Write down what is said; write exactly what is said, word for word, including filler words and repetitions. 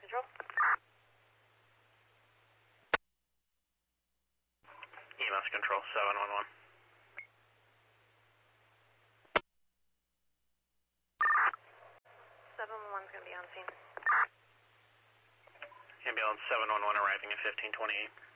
Control. E M S Control, seven one one. seven one one's going to be on scene. Ambulance seven one one arriving at fifteen twenty-eight.